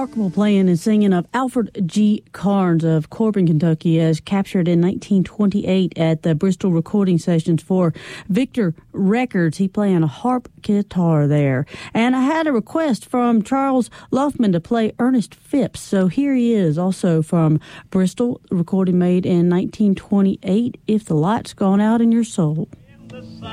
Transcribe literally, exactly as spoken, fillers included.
remarkable playing and singing of Alfred G. Carnes of Corbin, Kentucky, as captured in nineteen twenty-eight at the Bristol recording sessions for Victor Records. He playing a harp guitar there. And I had a request from Charles Luffman to play Ernest Phipps. So here he is, also from Bristol, recording made in nineteen twenty-eight, If the Light's Gone Out in Your Soul. In the